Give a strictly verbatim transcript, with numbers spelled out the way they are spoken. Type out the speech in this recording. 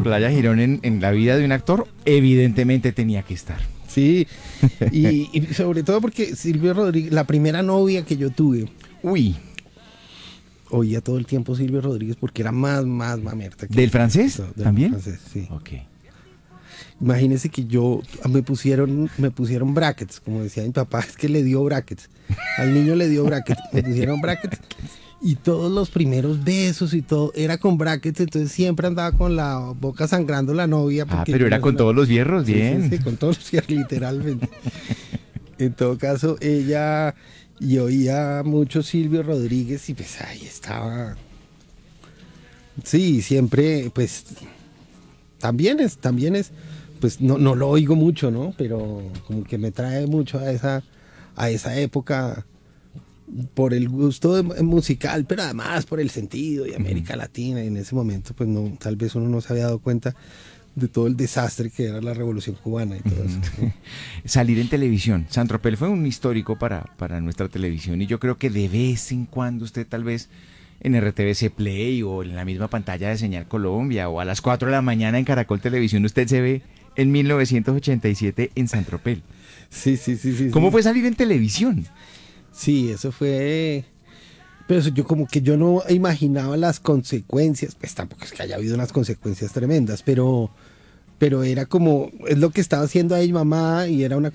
Playa Girón en, en la vida de un actor, evidentemente tenía que estar. Sí, y, y sobre todo porque Silvio Rodríguez, la primera novia que yo tuve, Uy, oía todo el tiempo Silvio Rodríguez porque era más, más mamerta. Que ¿del francés del también? francés, sí. Ok. Imagínese que yo, me pusieron, me pusieron brackets, como decía mi papá, es que le dio brackets. Al niño le dio brackets, me pusieron brackets. Y todos los primeros besos y todo era con brackets, entonces siempre andaba con la boca sangrando la novia. Ah, pero era con todos los hierros, sí, bien. Sí, sí, con todos los hierros, literalmente. En todo caso, ella, y oía mucho Silvio Rodríguez y pues ahí estaba. Sí, siempre, pues, también es, también es, pues no, no lo oigo mucho, ¿no? Pero como que me trae mucho a esa, a esa época por el gusto de, musical, pero además por el sentido y América Latina. Y en ese momento, pues no, tal vez uno no se había dado cuenta de todo el desastre que era la Revolución Cubana y todo eso. ¿No? Salir en televisión. Saint Tropez fue un histórico para, para nuestra televisión y yo creo que de vez en cuando usted tal vez en R T V C Play o en la misma pantalla de Señal Colombia o a las cuatro de la mañana en Caracol Televisión usted se ve en mil novecientos ochenta y siete en Saint Tropez. Sí, sí, sí, sí. ¿Cómo sí. fue salir en televisión? Sí, eso fue. Pero eso, yo como que yo no imaginaba las consecuencias, pues tampoco es que haya habido unas consecuencias tremendas, pero, pero era como, es lo que estaba haciendo ahí mamá y era una